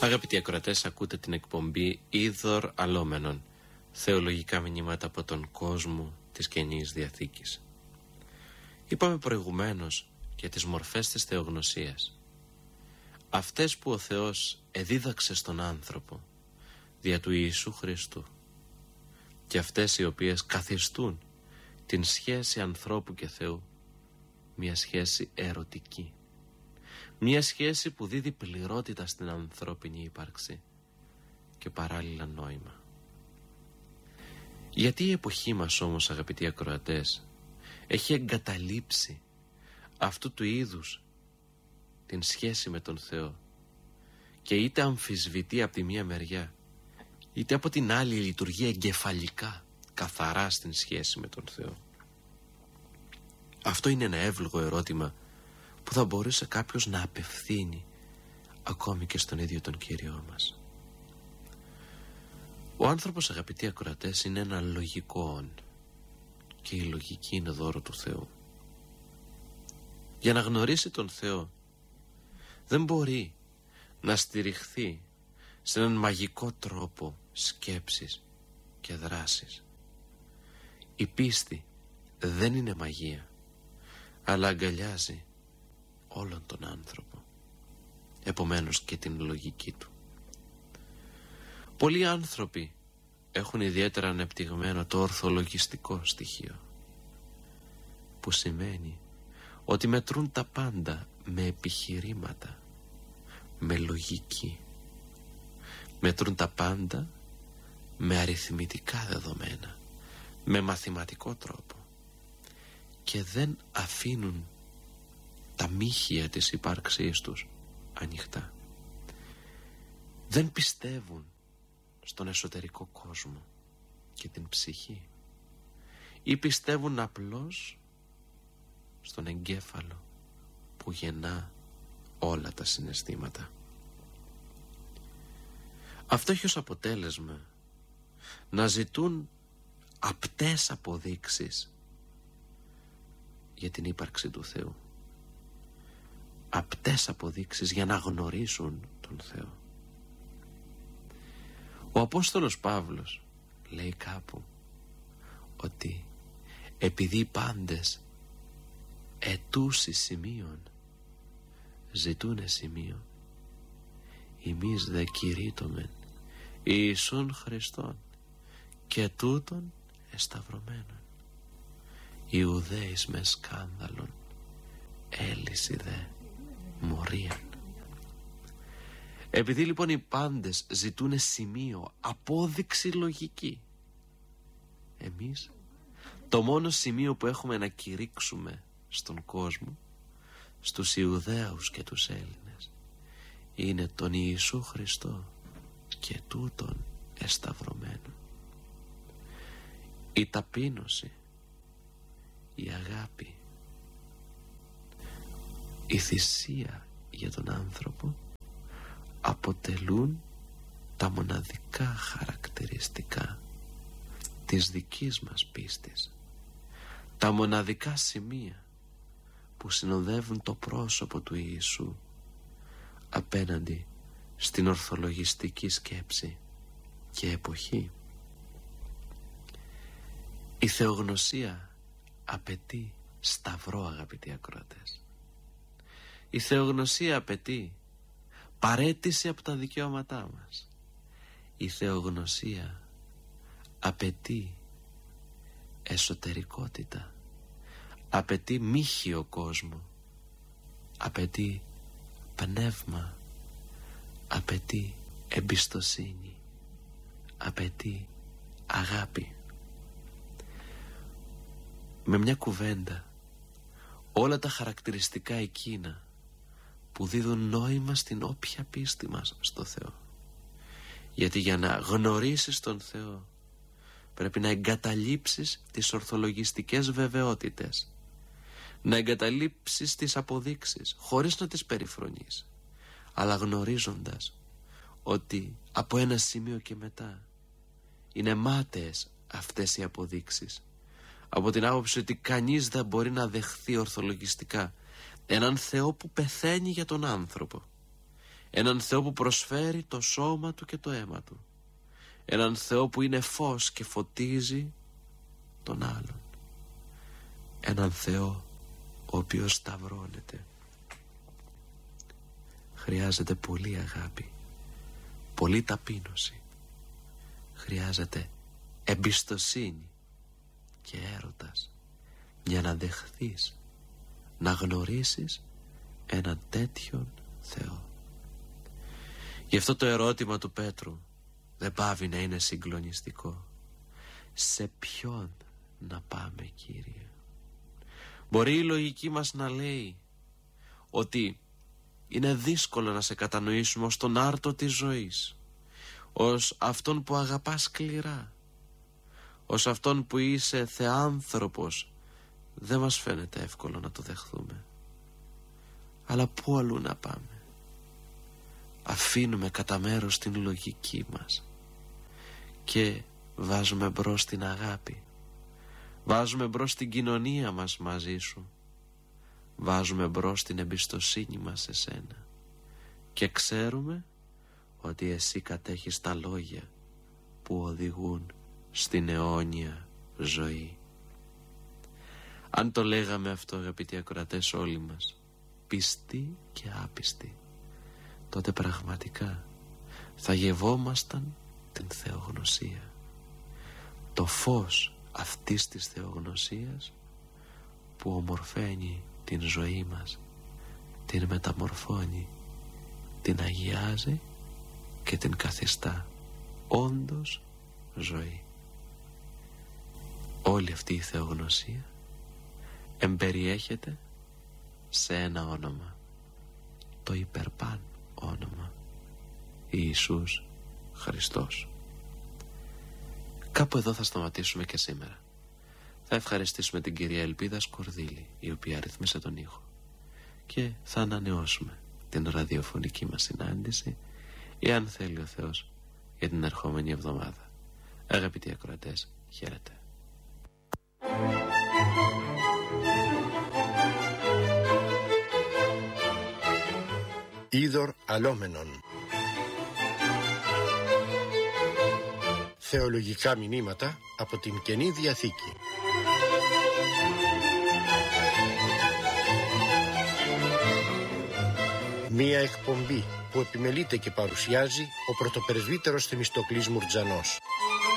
Αγαπητοί ακροατές, ακούτε την εκπομπή Είδωρ Αλόμενον, θεολογικά μηνύματα από τον κόσμο της Καινής Διαθήκης. Είπαμε προηγουμένως για τις μορφές της θεογνωσίας, αυτές που ο Θεός εδίδαξε στον άνθρωπο δια του Ιησού Χριστού, και αυτές οι οποίες καθιστούν την σχέση ανθρώπου και Θεού μια σχέση ερωτική, μια σχέση που δίδει πληρότητα στην ανθρώπινη ύπαρξη και παράλληλα νόημα. Γιατί η εποχή μας όμως, αγαπητοί ακροατές, έχει εγκαταλείψει αυτού του είδους την σχέση με τον Θεό και είτε αμφισβητεί από τη μία μεριά, είτε από την άλλη λειτουργεί εγκεφαλικά καθαρά στην σχέση με τον Θεό. Αυτό είναι ένα εύλογο ερώτημα που θα μπορούσε κάποιος να απευθύνει ακόμη και στον ίδιο τον Κύριό μας. Ο άνθρωπος, αγαπητοί ακροατές, είναι ένα λογικό όν, και η λογική είναι δώρο του Θεού. Για να γνωρίσει τον Θεό δεν μπορεί να στηριχθεί σε έναν μαγικό τρόπο σκέψης και δράσης. Η πίστη δεν είναι μαγεία, αλλά αγκαλιάζει όλον τον άνθρωπο, επομένως και την λογική του. Πολλοί άνθρωποι έχουν ιδιαίτερα ανεπτυγμένο το ορθολογιστικό στοιχείο, που σημαίνει ότι μετρούν τα πάντα με επιχειρήματα, με λογική. Μετρούν τα πάντα με αριθμητικά δεδομένα, με μαθηματικό τρόπο, και δεν αφήνουν τα μύχια της ύπαρξής τους ανοιχτά. Δεν πιστεύουν στον εσωτερικό κόσμο και την ψυχή, ή πιστεύουν απλώς στον εγκέφαλο που γεννά όλα τα συναισθήματα. Αυτό έχει ως αποτέλεσμα να ζητούν απτές αποδείξεις για την ύπαρξη του Θεού, απτές αποδείξεις για να γνωρίσουν τον Θεό. Ο Απόστολος Παύλος λέει κάπου ότι επειδή οι πάντες ετούσι σημείων ζητούνε σημείο, εμείς δε κηρύττωμεν Ιησούν Χριστόν και τούτον εσταυρωμένον. Ιουδαίης με σκάνδαλον, έλυση δε μορίαν. Επειδή λοιπόν οι πάντες ζητούνε σημείο, απόδειξη λογική, εμείς το μόνο σημείο που έχουμε να κηρύξουμε στον κόσμο, στους Ιουδαίους και τους Έλληνες, είναι τον Ιησού Χριστό και τούτον εσταυρωμένο. Η ταπείνωση, η αγάπη, η θυσία για τον άνθρωπο αποτελούν τα μοναδικά χαρακτηριστικά της δικής μας πίστης, τα μοναδικά σημεία που συνοδεύουν το πρόσωπο του Ιησού απέναντι στην ορθολογιστική σκέψη και εποχή. Η θεογνωσία απαιτεί σταυρό, αγαπητοί ακροατές. Η θεογνωσία απαιτεί παραίτηση από τα δικαιώματά μας. Η θεογνωσία απαιτεί εσωτερικότητα, απαιτεί μύχιο κόσμο, απαιτεί πνεύμα, απαιτεί εμπιστοσύνη, απαιτεί αγάπη. Με μια κουβέντα, όλα τα χαρακτηριστικά εκείνα που δίδουν νόημα στην όποια πίστη μας στο Θεό. Γιατί για να γνωρίσεις τον Θεό πρέπει να εγκαταλείψεις τις ορθολογιστικές βεβαιότητες, να εγκαταλείψεις τις αποδείξεις χωρίς να τις περιφρονείς, αλλά γνωρίζοντας ότι από ένα σημείο και μετά είναι μάταιες αυτές οι αποδείξεις, από την άποψη ότι κανείς δεν μπορεί να δεχθεί ορθολογιστικά έναν Θεό που πεθαίνει για τον άνθρωπο, έναν Θεό που προσφέρει το σώμα Του και το αίμα Του, έναν Θεό που είναι φως και φωτίζει τον άλλον, έναν Θεό ο οποίος σταυρώνεται. Χρειάζεται πολύ αγάπη, πολύ ταπείνωση, χρειάζεται εμπιστοσύνη και έρωτας για να δεχθείς, να γνωρίσεις έναν τέτοιον Θεό. Γι' αυτό το ερώτημα του Πέτρου δεν πάβει να είναι συγκλονιστικό. Σε ποιον να πάμε, Κύριε? Μπορεί η λογική μας να λέει ότι είναι δύσκολο να σε κατανοήσουμε ως τον άρτο της ζωής, ως αυτόν που αγαπάς σκληρά, ως αυτόν που είσαι θεάνθρωπος. Δεν μας φαίνεται εύκολο να το δεχθούμε. Αλλά πού αλλού να πάμε? Αφήνουμε κατά μέρος την λογική μας και βάζουμε μπρος την αγάπη, βάζουμε μπρος την κοινωνία μας μαζί Σου, βάζουμε μπρος την εμπιστοσύνη μας σε Σένα και ξέρουμε ότι Εσύ κατέχεις τα λόγια που οδηγούν στην αιώνια ζωή. Αν το λέγαμε αυτό, αγαπητοί ακροατές, όλοι μας, πιστοί και άπιστοι, τότε πραγματικά θα γευόμασταν την θεογνωσία. Το φως αυτής της θεογνωσίας που ομορφαίνει την ζωή μας, την μεταμορφώνει, την αγιάζει και την καθιστά όντως ζωή. Όλη αυτή η θεογνωσία εμπεριέχεται σε ένα όνομα, το υπερπάν όνομα, Ιησούς Χριστός. Κάπου εδώ θα σταματήσουμε και σήμερα. Θα ευχαριστήσουμε την κυρία Ελπίδα Σκορδίλη, η οποία ρυθμίσε τον ήχο, και θα ανανεώσουμε την ραδιοφωνική μας συνάντηση, εάν θέλει ο Θεός, για την ερχόμενη εβδομάδα. Αγαπητοί ακροατές, χαίρετε. Είδωρ αλόμενον. Θεολογικά μηνύματα από την Καινή Διαθήκη. Μία εκπομπή που επιμελείται και παρουσιάζει ο πρωτοπρεσβύτερος Θεμιστοκλής Μουρτζανός.